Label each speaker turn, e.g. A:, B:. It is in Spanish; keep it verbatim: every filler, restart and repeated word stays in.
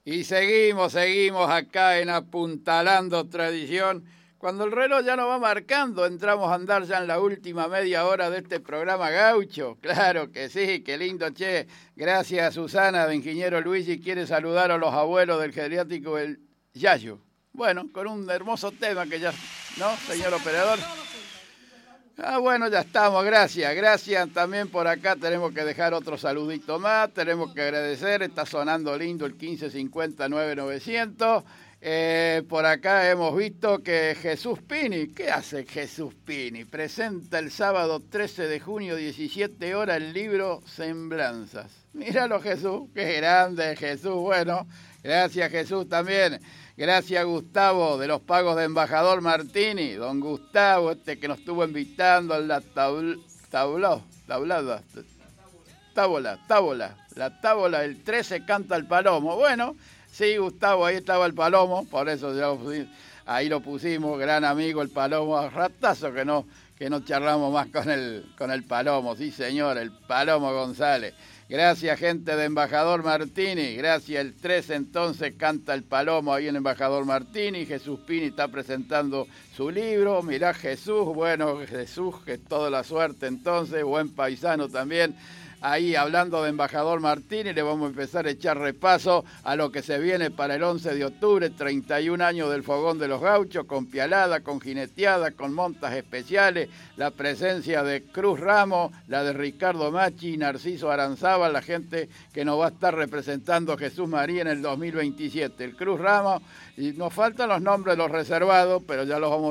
A: Y seguimos, seguimos acá en Apuntalando Tradición. Cuando el reloj ya nos va marcando, entramos a andar ya en la última media hora de este programa gaucho. Claro que sí, qué lindo, che. Gracias, Susana, de Ingeniero Luigi. Quiere saludar a los abuelos del geriátrico El Yayo. Bueno, con un hermoso tema que ya... ¿No, señor operador? Ah, bueno, ya estamos, gracias, gracias. También por acá tenemos que dejar otro saludito más, tenemos que agradecer, está sonando lindo el quince cincuenta nueve novecientos. Eh, por acá hemos visto que Jesús Pini, ¿qué hace Jesús Pini? Presenta el sábado trece de junio, diecisiete horas, el libro Semblanzas. Míralo, Jesús, qué grande Jesús, bueno, gracias Jesús también. Gracias, Gustavo, de los pagos de Embajador Martini. Don Gustavo, este que nos estuvo invitando a la tabla, tabla, tablada, tábola, tábola, la tábola, el trece canta el palomo. Bueno, sí, Gustavo, ahí estaba el palomo, por eso ya lo pusimos, ahí lo pusimos, gran amigo el palomo, a ratazo que no, que no charlamos más con el, con el palomo, sí señor, el Palomo González. Gracias, gente de Embajador Martini. Gracias, el trece entonces canta el palomo ahí en Embajador Martini. Jesús Pini está presentando su libro. Mirá Jesús, bueno, Jesús, que es toda la suerte entonces, buen paisano también. Ahí hablando de Embajador Martini, le vamos a empezar a echar repaso a lo que se viene para el once de octubre, treinta y un años del Fogón de los Gauchos, con pialada, con jineteada, con montas especiales, la presencia de Cruz Ramos, la de Ricardo Machi, Narciso Aranzábal, la gente que nos va a estar representando Jesús María en el dos mil veintisiete. El Cruz Ramos, y nos faltan los nombres de los reservados, pero ya los vamos